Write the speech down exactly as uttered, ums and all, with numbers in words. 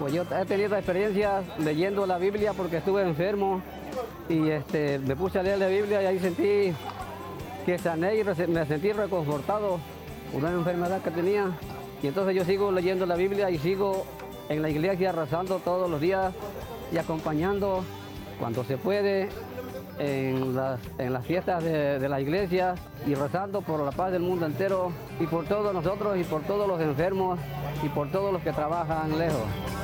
Pues yo he tenido experiencias leyendo la Biblia porque estuve enfermo y este, me puse a leer la Biblia y ahí sentí que sané y me sentí reconfortado por una enfermedad que tenía. Y entonces yo sigo leyendo la Biblia y sigo en la iglesia rezando todos los días y acompañando cuando se puede en las, en las fiestas de, de la iglesia y rezando por la paz del mundo entero y por todos nosotros y por todos los enfermos y por todos los que trabajan lejos.